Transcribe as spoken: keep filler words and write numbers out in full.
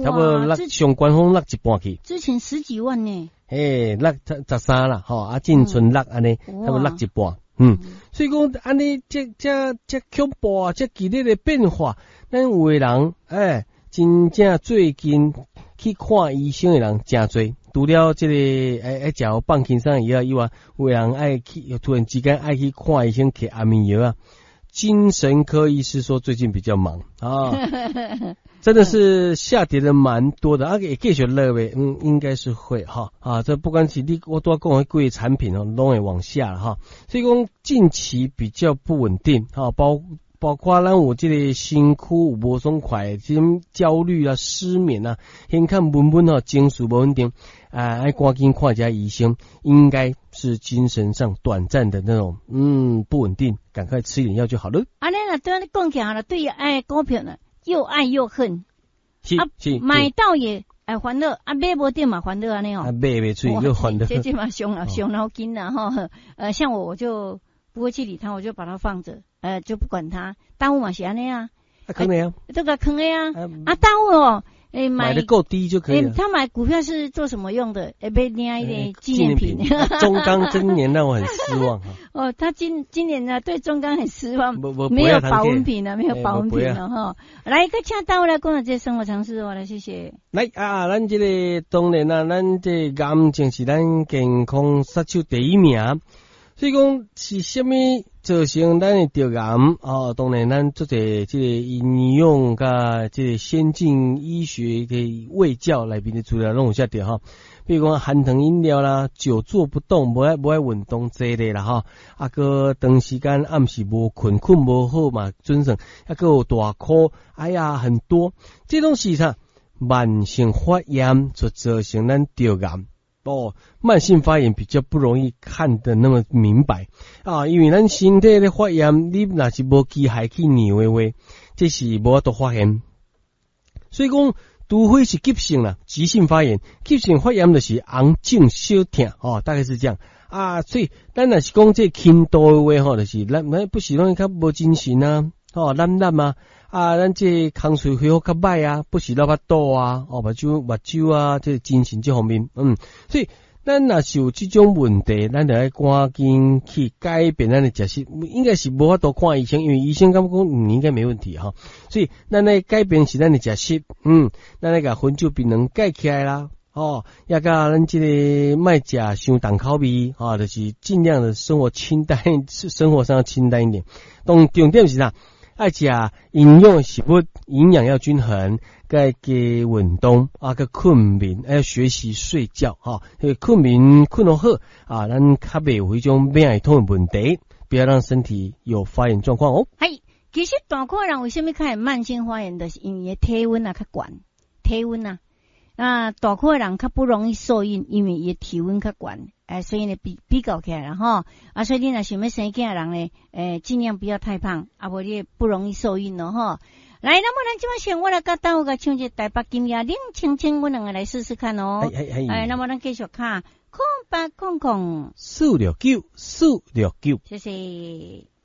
差不多落上官方落一半去。 之前十几万呢。 诶，落十十三啦，吼，啊，进存落安尼，差不多落一半。嗯，所以讲安尼这这这恐怖啊，这激烈的变化，咱有诶人诶，真正最近去看医生诶人真多。除了这个诶诶，食有放轻松药以外，有诶人爱去突然之间爱去看医生摕安眠药啊。精神科医师说最近比较忙啊，真的是下跌的蛮多的，啊也继续落呗，嗯，应该是会哈啊，这不管是你我都要讲贵产品哦，都会往下了哈，所以讲近期比较不稳定啊，包包括咱有这个身躯有无爽快，这种焦虑啊、失眠啊，先看文文哦，情绪不稳定啊，爱赶紧看一下医生，应该是精神上短暂的那种嗯不稳定，赶快吃一点药就好了。 啊，那那对你讲起来了，对于爱股票呢，又爱又恨， 是啊是买到也哎欢乐，啊买不到嘛欢乐安尼哦， 啊买不出又欢乐， 这这嘛伤脑伤脑筋了哈。呃，像我我就不会去理他，我就把它放着，呃，就不管它。耽误嘛是安尼啊， 啊坑的呀， 这个坑的呀，啊耽误哦。诶， 买的够低就可以了。 他买股票是做什么用的？诶，被另外一点纪念品。 中钢今年让我很失望哈。 哦，他今今年呢对中钢很失望， 不不没有保温瓶了，没有保温瓶了哈。来一个恰到我来讲这生活常识，我来谢谢。 来啊，咱这个当然啊，咱这癌症是咱健康杀手第一名。所以讲是什么造成咱的得癌啊？当然咱做者这个应用甲这个先进医学的卫教内面的资料拢有写着哈。比如讲含糖饮料啦，久坐不动，无爱无爱运动这类啦哈。啊个长时间暗时无困，困无好嘛，准成啊个有大哭，哎呀很多，这种是啥？慢性发炎就造成咱得癌。哦，慢性发炎比较不容易看得那么明白啊，因为咱身体的发炎，你若是无机械去尿的话，这是无法度发现。所以讲，除非是急性啦，急性发炎，急性发炎就是红肿小痛哦，大概是这样啊。所以咱若是讲这轻度的话，吼，就是咱咱不是拢较无精神啊，哦，懒懒啊。啊，咱这空水恢复较歹啊，不是老巴肚啊，哦，目睭目睭啊，这精神这方面，嗯，所以咱若是有这种问题，咱就要赶紧去改变咱的食食，应该是无法度看医生，因为医生感觉讲你应该没问题哈，所以咱来改变是咱的食食，嗯，咱来甲红酒槟榔改起来啦，哦，也甲咱这个卖食伤重口味，啊，就是尽量的生活清淡，生活上清淡一点，当重点是啥？爱食营养食物，营养要均衡，该加运动啊，个困眠，要学习睡觉哈。困眠困得好啊，咱较袂有迄种免疫系统的问题，不要让身体有发炎状况哦。 系，其实大块人为什么开始慢性发炎的？是因为体温啊较悬，体温啊，啊大块人较不容易受孕，因为伊体温较悬。哎，所以呢，比比较起来了哈，啊，所以你若想要生囝的人呢，诶，尽量不要太胖，啊，无你不容易受孕咯哈。来，那么咱今晚先我来甲大伙个唱一台北金雅玲青青，我两个来试试看哦。 哎哎哎，那么咱继续看空八空空四六九四六九， 谢谢。